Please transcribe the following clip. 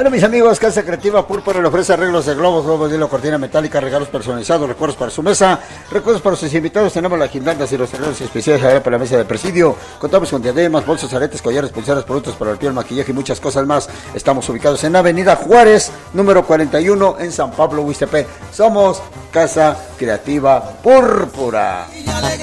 Bueno, mis amigos, Casa Creativa Púrpura le ofrece arreglos de globos de hilo, cortina metálica, regalos personalizados, recuerdos para su mesa, recuerdos para sus invitados. Tenemos las guirnaldas y los arreglos especiales para la mesa de presidio. Contamos con diademas, bolsos, aretes, collares, pulseras, productos para el piel, maquillaje y muchas cosas más. Estamos ubicados en Avenida Juárez, número 41, en San Pablo, Huixtepec. Somos Casa Creativa Púrpura.